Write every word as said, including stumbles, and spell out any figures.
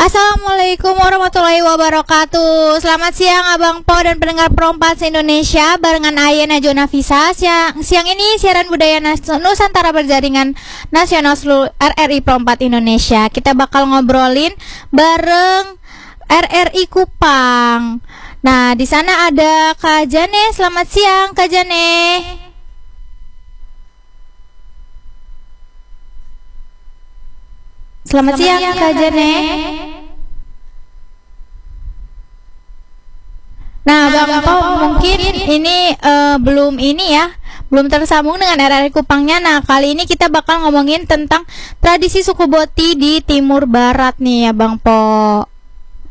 Assalamualaikum warahmatullahi wabarakatuh. Selamat siang Abang Po dan pendengar Perompat se-Indonesia. Barengan Aya Najwa Nafisa. Siang, siang ini siaran budaya Nas Nusantara berjaringan nasional seluruh R R I Perompat Indonesia. Kita bakal ngobrolin bareng R R I Kupang. Nah, di sana ada Kak Jane. Selamat siang Kak Jane. Selamat, Selamat siang, siang Kak Jane. Nah, Bang Po mungkin ini uh, belum ini ya, belum tersambung dengan R R I Kupangnya. Nah, kali ini kita bakal ngomongin tentang tradisi suku Boti di Timur Barat nih ya Bang Po.